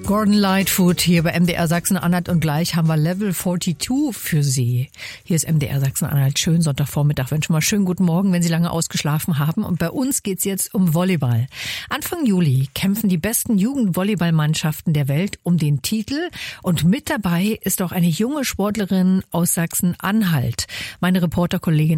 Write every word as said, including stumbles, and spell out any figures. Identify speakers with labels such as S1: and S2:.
S1: Gordon Lightfoot hier bei M D R Sachsen-Anhalt und gleich haben wir Level zweiundvierzig für Sie. Hier ist M D R Sachsen-Anhalt. Schönen Sonntagvormittag. Wünsche mal schönen guten Morgen, wenn Sie lange ausgeschlafen haben. Und bei uns geht's jetzt um Volleyball. Anfang Juli kämpfen die besten Jugendvolleyballmannschaften der Welt um den Titel. Und mit dabei ist auch eine junge Sportlerin aus Sachsen-Anhalt. Meine Reporterkollegin